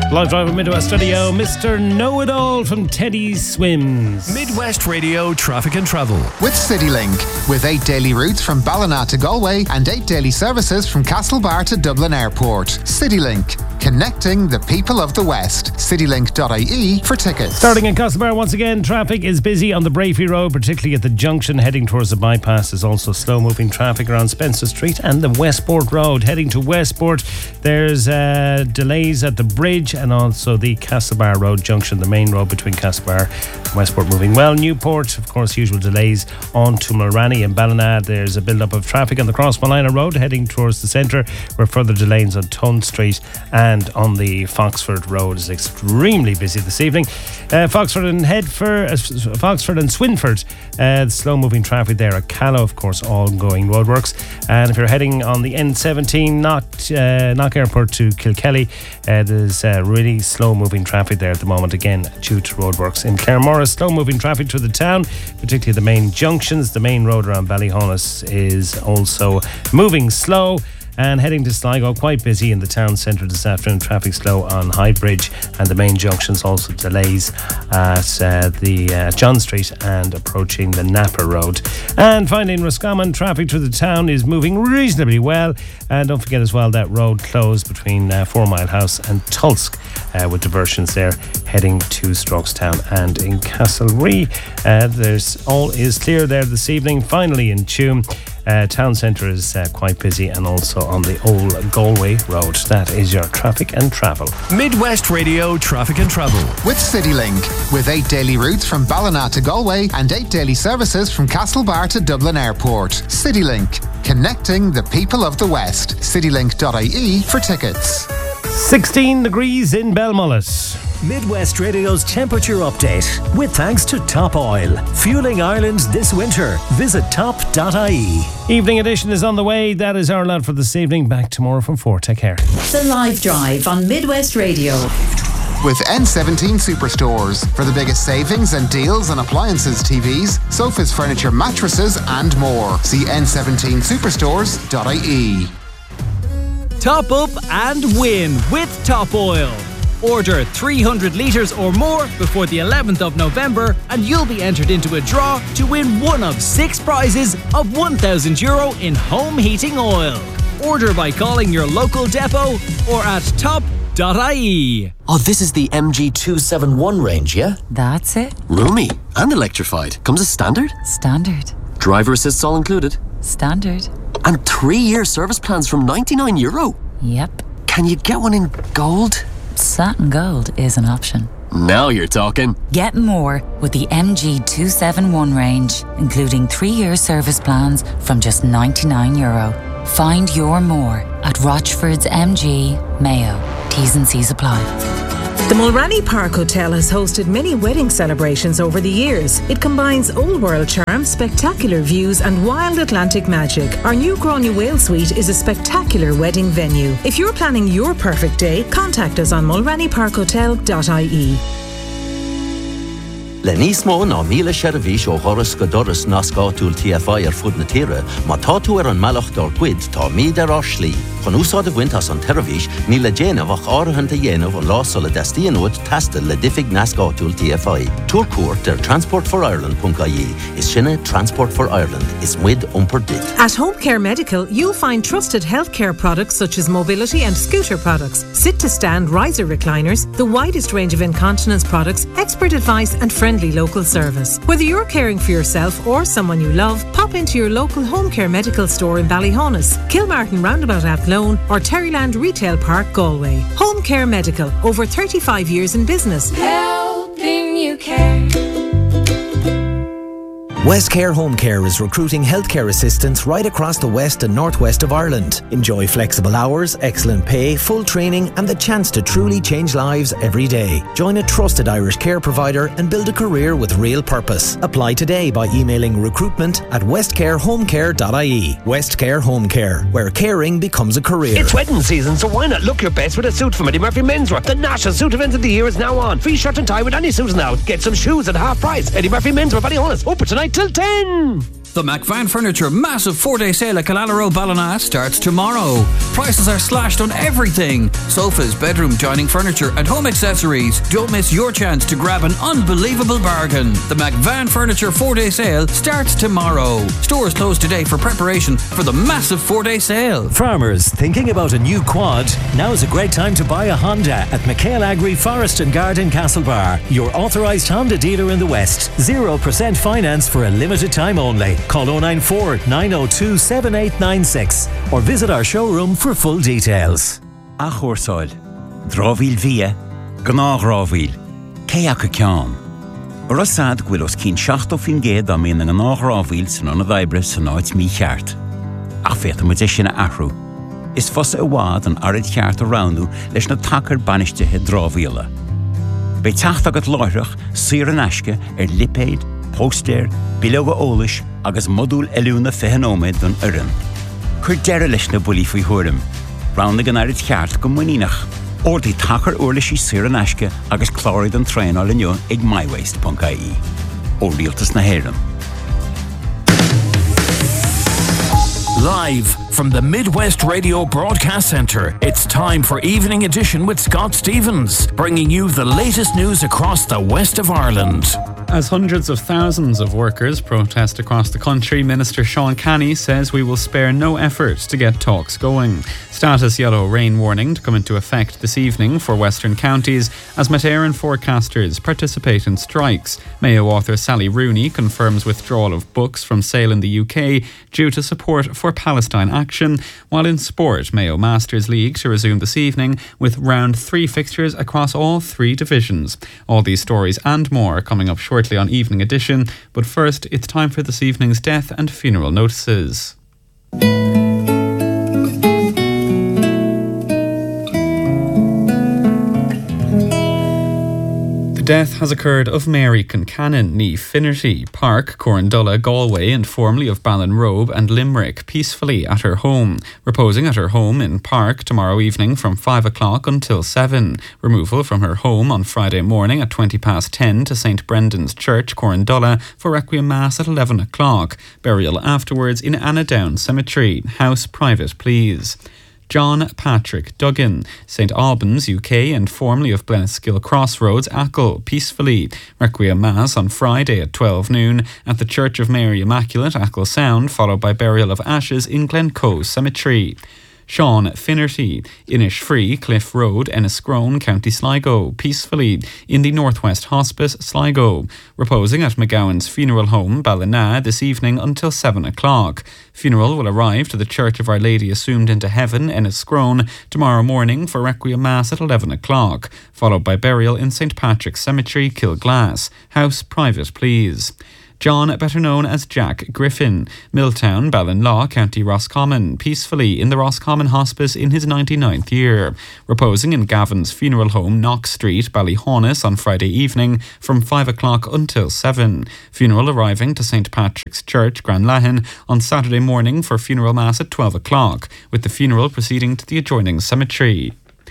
Live drive with Midwest Radio, Mr. Know-It-All from Teddy Swims. Midwest Radio Traffic and Travel. With CityLink, with 8 daily routes from Ballina to Galway and 8 daily services from Castlebar to Dublin Airport. CityLink, connecting the people of the West. CityLink.ie for tickets. Starting in Castlebar once again, traffic is busy on the Brafey Road, particularly at the junction heading towards the bypass. There's also slow-moving traffic around Spencer Street and the Westport Road. Heading to Westport, there's delays at the bridge and also the Castlebar Road junction, the main road between Castlebar and Westport moving well. Newport, of course, usual delays on to Mulranny and Ballina. There's a build-up of traffic on the Crossmolina Road heading towards the centre, where further delays on Tun Street and on the Foxford Road is extremely busy this evening. Foxford and Swinford, slow-moving traffic there at Callow, of course, ongoing roadworks. And if you're heading on the N17, Knock Airport to Kilkelly, there's really slow-moving traffic there at the moment, again, due to roadworks. In Claremorris, slow-moving traffic through the town, particularly the main junctions. The main road around Ballyhonus is also moving slow. And heading to Sligo, quite busy in the town centre this afternoon. Traffic slow on High Bridge and the main junctions. Also delays at the John Street and approaching the Napa Road. And finally in Roscommon, traffic through the town is moving reasonably well. And don't forget as well that road closed between 4 Mile House and Tulsk, with diversions there heading to Strokestown. And in Castlerea, there's all is clear there this evening. Finally in Tuam, town centre is quite busy, and also on the old Galway Road. That is your traffic and travel. Midwest Radio Traffic and Travel. With CityLink, with 8 daily routes from Ballina to Galway and 8 daily services from Castlebar to Dublin Airport. CityLink, connecting the people of the West. CityLink.ie for tickets. 16 degrees in Belmullet. Midwest Radio's temperature update with thanks to Top Oil. Fueling Ireland this winter. Visit top.ie. Evening edition is on the way. That is our lot for this evening. Back tomorrow from 4. Take care. The Live Drive on Midwest Radio. With N17 Superstores for the biggest savings and deals on appliances, TVs, sofas, furniture, mattresses and more. See n17superstores.ie. Top up and win with Top Oil. Order 300 litres or more before the 11th of November and you'll be entered into a draw to win one of 6 prizes of €1,000 in home heating oil. Order by calling your local depot or at top.ie. Oh, this is the MG271 range, yeah? That's it. Roomy and electrified. Comes as standard? Standard. Driver assists all included? Standard. And 3-year service plans from €99? Yep. Can you get one in gold? Satin gold is an option. Now you're talking. Get more with the MG271 range, including 3-year service plans from just €99. Find your more at Rochford's MG, Mayo. T's and C's apply. The Mulranny Park Hotel has hosted many wedding celebrations over the years. It combines old world charm, spectacular views and wild Atlantic magic. Our new Gráinne Whale Suite is a spectacular wedding venue. If you're planning your perfect day, contact us on mulrannyparkhotel.ie. Le níos mó ná míle seirbhís ó Horas go doras ná scáitiúil TFI fud na tíre, má tá tú an mealach dor cuid tá míad Slí. Chun úsáid a bhaint as an teirvís, ní le déanamh ach áirithananta dhéanamh an lásol a destíonúid testa le diffig na scáitiúil TFI. Túrcuairt transportforireland.ie is sinne Transport for Ireland is muid umpar dit. At Home Care Medical, you'll find trusted healthcare products such as mobility and scooter products, sit-to-stand riser recliners, the widest range of incontinence products, expert advice and friendly local service. Whether you're caring for yourself or someone you love, pop into your local Home Care Medical store in Ballyhonus, Kilmartin Roundabout Athlone or Terryland Retail Park, Galway. Home Care Medical, over 35 years in business. Helping you care. Westcare Home Care is recruiting healthcare assistants right across the west and northwest of Ireland. Enjoy flexible hours, excellent pay, full training and the chance to truly change lives every day. Join a trusted Irish care provider and build a career with real purpose. Apply today by emailing recruitment@westcarehomecare.ie. Westcare Home Care, where caring becomes a career. It's wedding season, so why not look your best with a suit from Eddie Murphy Menswear? The national suit event of the year is now on. Free shirt and tie with any suit now. Get some shoes at half price. Eddie Murphy Menswear, Ballyhonus. Open tonight till 10. The McVan Furniture massive 4-day sale at Killala Ballina starts tomorrow. Prices are slashed on everything. Sofas, bedroom, dining furniture and home accessories. Don't miss your chance to grab an unbelievable bargain. The McVan Furniture 4-day sale starts tomorrow. Stores closed today for preparation for the massive 4-day sale. Farmers thinking about a new quad? Now is a great time to buy a Honda at McHale Agri Forest and Garden Castlebar, your authorised Honda dealer in the West. 0% finance for a limited time only. Call 094 902 7896 or visit our showroom for full details. A chórsáil, drávíl via, gná rávíl, céacha ceam. Rosad gwilos cyn 60 géad am un yn gná rávíl sy'n on y ddaibre sy'n oed mi cheart. Ach fet am ydych sy'n arw. Is fos y wad yn arid cheart o rawnw leis na tacar banistithe drávíla. Bei tacht agad láirech, sir an asce lipéid, póster, bilóga ólis agus modúl elúna fehanómid don urim. Cur deire leis na bulí faoi thuairim. Round gan arid cheart go muínach. Ordaí tacar uirlisí sir an asce agus chláirid an trein álinniu ag mywaste.ie. Ó rialtas na héireann. Live from the Midwest Radio Broadcast Centre, it's time for Evening Edition with Scott Stevens, bringing you the latest news across the west of Ireland. As hundreds of thousands of workers protest across the country, Minister Sean Canny says we will spare no effort to get talks going. Status yellow rain warning to come into effect this evening for western counties as Met Éireann forecasters participate in strikes. Mayo author Sally Rooney confirms withdrawal of books from sale in the UK due to support for Palestine action, while in sport, Mayo Masters League to resume this evening with round 3 fixtures across all 3 divisions. All these stories and more coming up shortly on Evening Edition, but first it's time for this evening's death and funeral notices. Death has occurred of Mary Concannon, ní Finnerty, Park, Corrandulla, Galway, and formerly of Ballinrobe and Limerick, peacefully at her home. Reposing at her home in Park tomorrow evening from 5 o'clock until 7. Removal from her home on Friday morning at 10:20 to St Brendan's Church, Corrandulla, for Requiem Mass at 11 o'clock. Burial afterwards in Annadown Cemetery. House private, please. John Patrick Duggan, St Albans, UK, and formerly of Blenneskill Crossroads, Achill, peacefully. Requiem Mass on Friday at 12 noon at the Church of Mary Immaculate, Achill Sound, followed by burial of ashes in Glencoe Cemetery. Sean Finnerty, Inishfree, Cliff Road, Enniscrone, County Sligo, peacefully in the Northwest Hospice, Sligo. Reposing at McGowan's Funeral Home, Ballina, this evening until 7 o'clock. Funeral will arrive to the Church of Our Lady Assumed into Heaven, Enniscrone, tomorrow morning for Requiem Mass at 11 o'clock, followed by burial in St Patrick's Cemetery, Kilglass. House private, please. John, better known as Jack Griffin, Milltown, Ballinlaw, County Roscommon, peacefully in the Roscommon Hospice in his 99th year. Reposing in Gavin's Funeral Home, Knox Street, Ballyhaunis on Friday evening from 5 o'clock until 7. Funeral arriving to St Patrick's Church, Granlahan, on Saturday morning for funeral mass at 12 o'clock, with the funeral proceeding to the adjoining cemetery.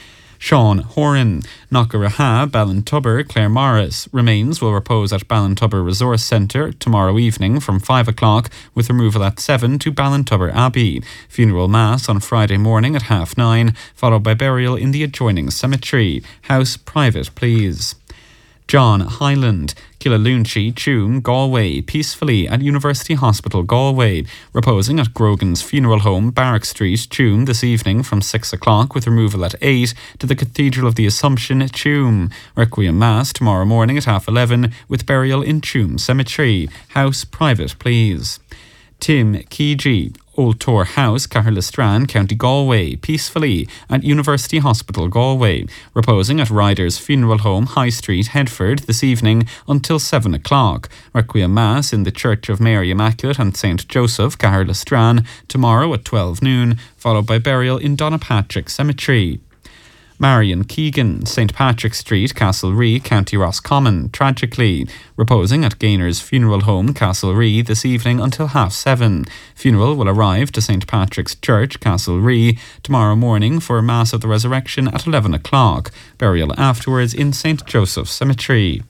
Sean Horan, Knockaraha, Ballintubber, Clare Morris. Remains will repose at Ballintubber Resource Centre tomorrow evening from 5 o'clock with removal at 7 to Ballintubber Abbey. Funeral Mass on Friday morning at 9:30, followed by burial in the adjoining cemetery. House private, please. John Highland, Killaloonchi, Tuam, Galway, peacefully at University Hospital, Galway. Reposing at Grogan's Funeral Home, Barrack Street, Tuam, this evening from 6 o'clock with removal at 8 to the Cathedral of the Assumption, Tuam. Requiem Mass tomorrow morning at 11:30 with burial in Tuam Cemetery. House private, please. Tim Keegee, Old Tor House, Caherlistran, County Galway, peacefully at University Hospital, Galway. Reposing at Ryder's Funeral Home, High Street, Headford, this evening until 7 o'clock. Requiem Mass in the Church of Mary Immaculate and St Joseph, Caherlistran, tomorrow at 12 noon, followed by burial in Donapatrick Cemetery. Marion Keegan, St Patrick's Street, Castlerea, County Roscommon, tragically. Reposing at Gainer's Funeral Home, Castlerea, this evening until 7:30. Funeral will arrive to St Patrick's Church, Castlerea, tomorrow morning for Mass of the Resurrection at 11 o'clock. Burial afterwards in St Joseph's Cemetery.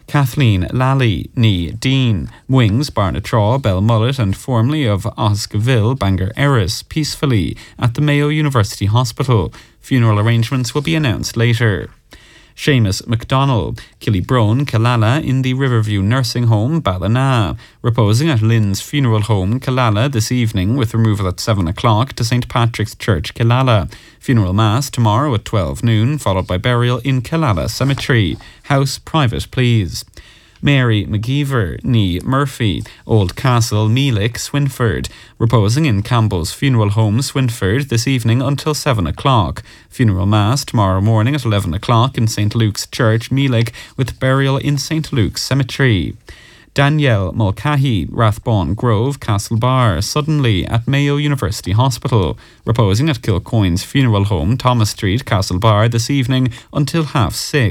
Kathleen Lally, ní Dean, Wings, Barnatraw, Belmullet and formerly of Oscaville, Bangor Erris, peacefully at the Mayo University Hospital. Funeral arrangements will be announced later. Seamus MacDonald, Killybrone, Killala in the Riverview Nursing Home, Ballina, reposing at Lynn's Funeral Home, Killala this evening with removal at 7 o'clock to St. Patrick's Church, Killala. Funeral Mass tomorrow at 12 noon, followed by burial in Killala Cemetery. House private, please. Mary McGeever, ní Murphy, Old Castle, Meelick, Swinford, reposing in Campbell's Funeral Home, Swinford, this evening until 7 o'clock. Funeral Mass tomorrow morning at 11 o'clock in St. Luke's Church, Meelick, with burial in St. Luke's Cemetery. Danielle Mulcahy, Rathbone Grove, Castlebar, suddenly at Mayo University Hospital, reposing at Kilcoyne's Funeral Home, Thomas Street, Castlebar, this evening until from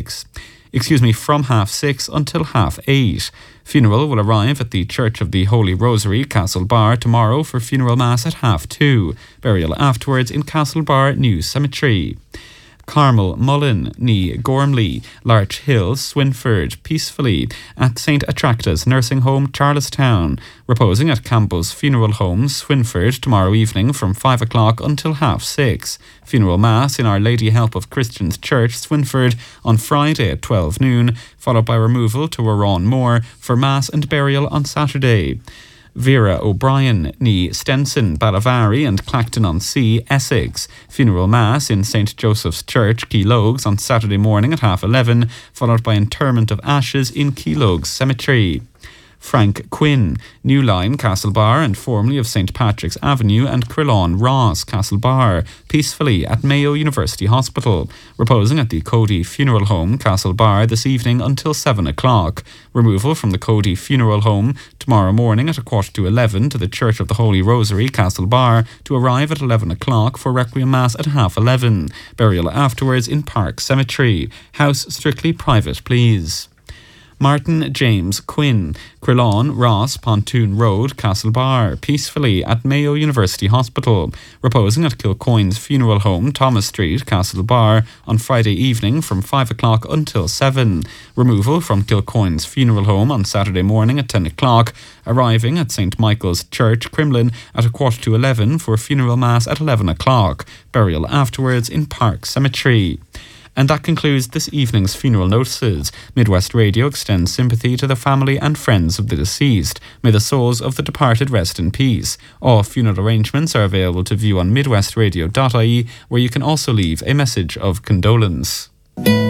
6:30 until 8:30. Funeral will arrive at the Church of the Holy Rosary, Castlebar, tomorrow for funeral mass at 2:30. Burial afterwards in Castlebar New Cemetery. Carmel Mullen, ní Gormley, Larch Hill, Swinford, peacefully at St. Attracta's Nursing Home, Charlestown, reposing at Campbell's Funeral Home, Swinford, tomorrow evening from 5 o'clock until 6:30. Funeral Mass in Our Lady Help of Christians Church, Swinford, on Friday at 12 noon, followed by removal to Arran Moor for Mass and burial on Saturday. Vera O'Brien, ní Stenson, Ballavari and Clacton-on-Sea, Essex. Funeral Mass in St. Joseph's Church, Keelogues, on Saturday morning at 11:30, followed by interment of ashes in Keelogues Cemetery. Frank Quinn, New Line, Castlebar, and formerly of St. Patrick's Avenue, and Crillon Ross, Castlebar, peacefully at Mayo University Hospital, reposing at the Cody Funeral Home, Castlebar, this evening until 7 o'clock. Removal from the Cody Funeral Home tomorrow morning at 11:15 to the Church of the Holy Rosary, Castlebar, to arrive at 11 o'clock for Requiem Mass at 11:30. Burial afterwards in Park Cemetery. House strictly private, please. Martin James Quinn, Crillon Ross, Pontoon Road, Castlebar, peacefully at Mayo University Hospital, reposing at Kilcoyne's Funeral Home, Thomas Street, Castlebar, on Friday evening from 5 o'clock until 7. Removal from Kilcoyne's Funeral Home on Saturday morning at 10 o'clock, arriving at St. Michael's Church, Crumlin, at 11:15 for funeral mass at 11 o'clock. Burial afterwards in Park Cemetery. And that concludes this evening's funeral notices. Midwest Radio extends sympathy to the family and friends of the deceased. May the souls of the departed rest in peace. All funeral arrangements are available to view on midwestradio.ie, where you can also leave a message of condolence.